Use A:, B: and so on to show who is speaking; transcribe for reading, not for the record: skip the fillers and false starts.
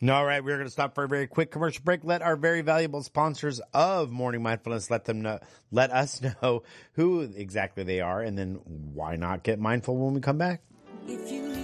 A: All right, we're going to stop for a very quick commercial break. Let our very valuable sponsors of Morning Mindfulness let us know who exactly they are, and then why not get mindful when we come back?
B: If you